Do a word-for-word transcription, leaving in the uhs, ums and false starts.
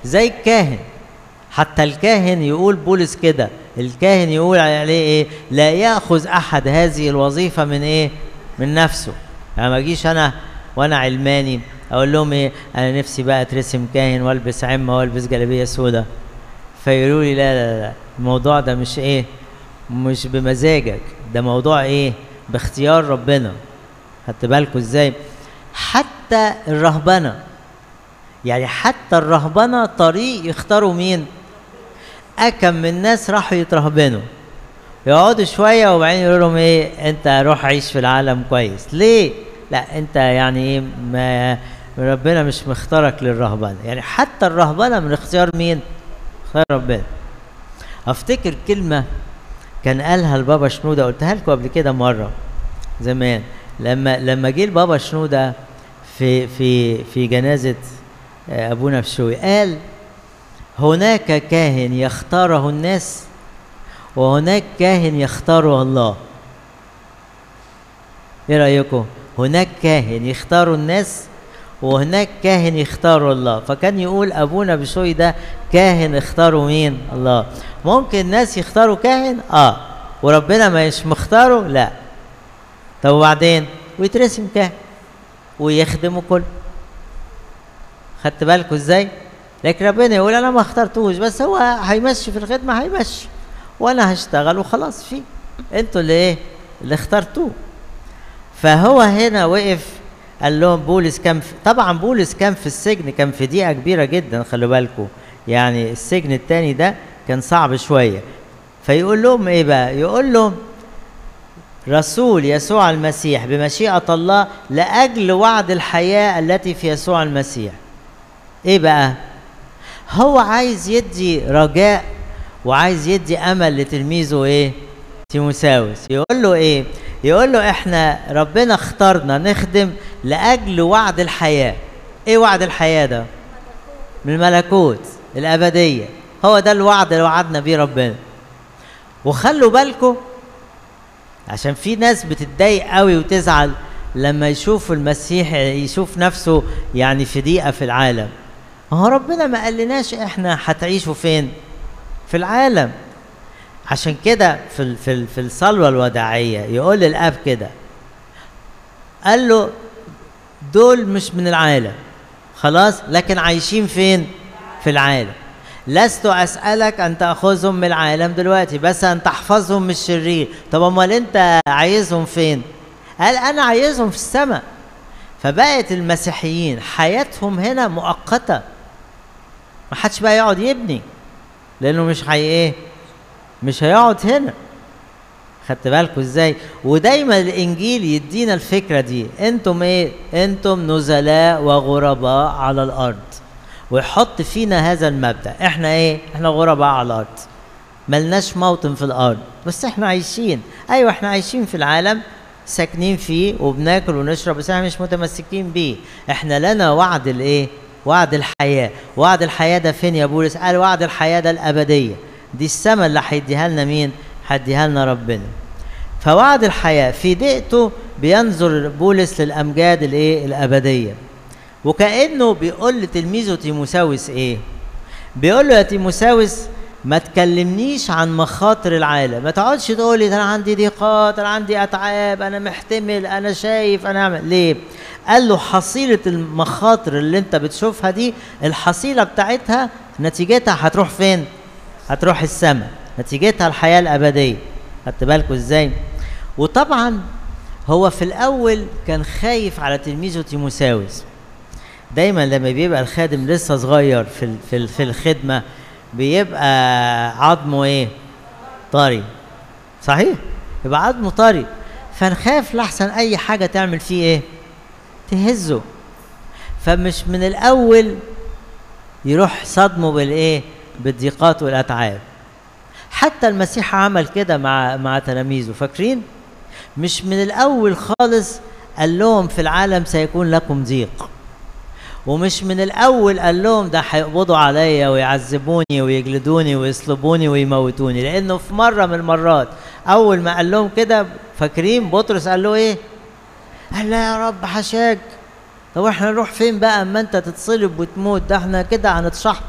زي الكاهن. حتى الكاهن يقول بولس كده، الكاهن يقول عليه ايه؟ لا ياخذ احد هذه الوظيفه من ايه؟ من نفسه. يعني ما اجيش انا وانا علماني اقول لهم ايه؟ انا نفسي بقى اترسم كاهن والبس عمه والبس جلابيه سوداء، فيقولوا لي لا لا لا الموضوع ده مش ايه؟ مش بمزاجك، ده موضوع ايه؟ باختيار ربنا. خدت بالكوا ازاي؟ حتى الرهبنه، يعني حتى الرهبنه طريق يختاروا مين؟ أكم من ناس راحوا يترهبنوا، يقعدوا شويه وبعدين يقولوا لهم ايه؟ انت روح عيش في العالم كويس. ليه؟ لا انت يعني ايه؟ ما ربنا مش مختارك للرهبنه. يعني حتى الرهبنه من اختيار مين؟ اختيار ربنا. افتكر كلمه كان قالها البابا شنوده، قلتها لكم قبل كده مره زمان، لما لما جه البابا شنوده في في في جنازه ابونا بشوي، قال هناك كاهن يختاره الناس وهناك كاهن يختاره الله. ايه رايكم؟ هناك كاهن يختاروا الناس وهناك كاهن يختاروا الله. فكان يقول ابونا بشوي ده كاهن اختاروا مين؟ الله. ممكن الناس يختاروا كاهن اه وربنا ما مش مختاره؟ لا. طب وبعدين؟ ويترسم كاهن ويخدمه كله. خدت بالكوا ازاي؟ لكن ربنا يقول انا ما اخترتوش، بس هو هيمشي في الخدمه هيمشي وانا هشتغل وخلاص. فيه انتوا اللي ايه؟ اللي اخترتوه. فهو هنا وقف قال لهم بولس كان في، طبعا بولس كان في السجن، كان في ضيقه كبيره جدا، خلوا بالكم. يعني السجن الثاني ده كان صعب شويه. فيقول لهم ايه بقى؟ يقول لهم رسول يسوع المسيح بمشيئه الله لاجل وعد الحياه التي في يسوع المسيح. ايه بقى؟ هو عايز يدي رجاء وعايز يدي امل لتلميذه ايه؟ تيموثاوس. يقول له ايه؟ يقول له احنا ربنا اختارنا نخدم لاجل وعد الحياه. ايه وعد الحياه ده؟ من الملكوت الابديه. هو ده الوعد اللي وعدنا بيه ربنا. وخلوا بالكم عشان في ناس بتتضايق قوي وتزعل لما يشوف المسيح يشوف نفسه يعني في ضيقه في العالم. هو ربنا ما قالناش احنا هتعيشوا فين؟ في العالم. عشان كده في في في الصلوه الوداعيه يقول للاب كده، قال له دول مش من العالم خلاص، لكن عايشين فين؟ في العالم. لست اسالك ان تاخذهم من العالم دلوقتي، بس ان تحفظهم من الشرير. طب امال انت عايزهم فين؟ قال انا عايزهم في السماء. فبقت المسيحيين حياتهم هنا مؤقته، ما حدش بقى يقعد يبني لانه مش هي ايه؟ مش هيقعد هنا. خدت بالكم ازاي؟ ودايما الانجيل يدينا الفكره دي، انتم ايه؟ انتم نزلاء وغرباء على الارض. ويحط فينا هذا المبدا، احنا ايه؟ احنا غرباء على الارض، ملناش موطن في الارض، بس احنا عايشين. ايوه احنا عايشين في العالم، ساكنين فيه وبناكل ونشرب، بس احنا مش متمسكين بيه. احنا لنا وعد الايه؟ وعد الحياه. وعد الحياه ده فين يا بولس؟ قال وعد الحياه ده الابديه، دي السماء اللي هيديها لنا مين؟ هيديها لنا ربنا. فوعد الحياه في ضيقته بينظر بولس للامجاد الايه؟ الابديه. وكانه بيقول لتلميذه تيموثاوس ايه؟ بيقول له يا تيموثاوس ما تكلمنيش عن مخاطر العالم، ما تقعدش تقول لي انا عندي ضيقات، انا عندي اتعاب، انا محتمل، انا شايف، انا اعمل. ليه؟ قال له حصيله المخاطر اللي انت بتشوفها دي، الحصيله بتاعتها نتيجتها هتروح فين؟ هتروح السماء، نتيجتها الحياه الابديه. خدت بالكوا ازاي؟ وطبعا هو في الاول كان خايف على تلميذه تيموثاوس. دايما لما بيبقى الخادم لسه صغير في في في الخدمه بيبقى عظمه ايه؟ طري. صحيح؟ يبقى عظمه طري، فنخاف لحسن اي حاجه تعمل فيه ايه؟ تهزه. فمش من الاول يروح صدمه بالايه؟ بالضيقات والاتعاب. حتى المسيح عمل كده مع مع تلاميذه، فاكرين؟ مش من الاول خالص قال لهم في العالم سيكون لكم ضيق، ومش من الاول قال لهم ده هيقبضوا عليا ويعذبوني ويجلدوني ويصلبوني ويموتوني. لانه في مره من المرات اول ما قال لهم كده، فاكرين بطرس قال له ايه؟ قال لا يا رب حشاك، طب احنا نروح فين بقى اما انت تتصلب وتموت؟ ده احنا كده هنتشحطط